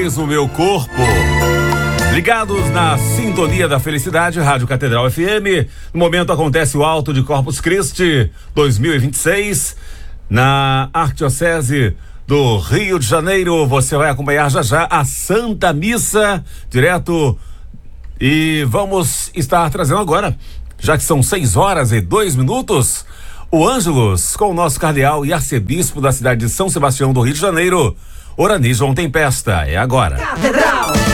vez o meu corpo. Ligados na sintonia da felicidade, Rádio Catedral FM. No momento acontece o Alto de Corpus Christi 2026 na Arquidiocese do Rio de Janeiro. Você vai acompanhar já a Santa Missa direto e vamos estar trazendo agora, já que são 6h02, o Ângelus com o nosso cardeal e arcebispo da cidade de São Sebastião do Rio de Janeiro, Orani João Tempesta. É agora. Catedral.